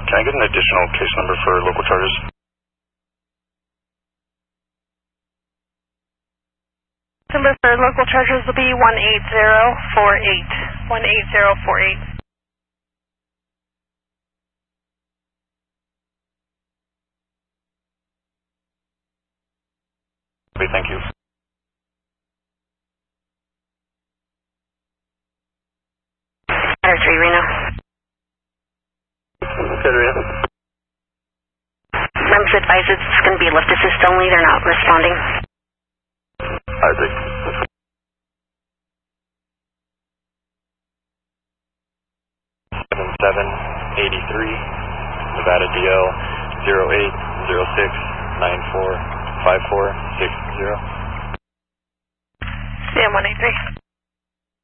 Can I get an additional case number for local charges? Number for local charges will be 18048. 18048. Okay, thank you. Matter 3, Reno. Okay, Reno. Remember to advise it's going to be lift assist only. They're not responding. I agree. 7783, Nevada DL 0806945460. CM 183.